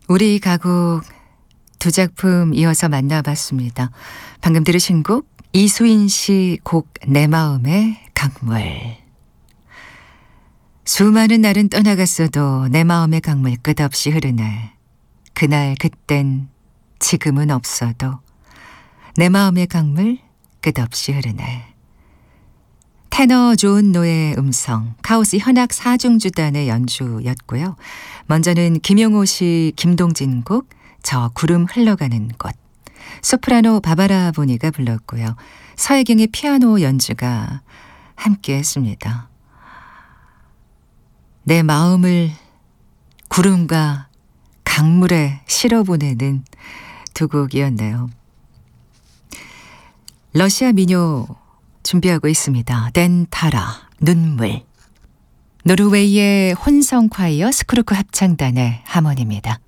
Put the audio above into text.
우리 가곡 두 작품 이어서 만나봤습니다. 방금 들으신 곡 이수인 씨 곡 내 마음의 강물. 수많은 날은 떠나갔어도 내 마음의 강물 끝없이 흐르네. 그날 그땐 지금은 없어도 내 마음의 강물 끝없이 흐르네. 테너 존 노의 음성, 카오스 현악 사중주단의 연주였고요. 먼저는 김용호 씨, 김동진 곡 저 구름 흘러가는 곳, 소프라노 바바라 보니가 불렀고요. 서혜경의 피아노 연주가 함께했습니다. 내 마음을 구름과 강물에 실어보내는 두 곡이었네요. 러시아 민요 준비하고 있습니다. 덴타라, 눈물. 노르웨이의 혼성 콰이어 스크루크 합창단의 하모니입니다.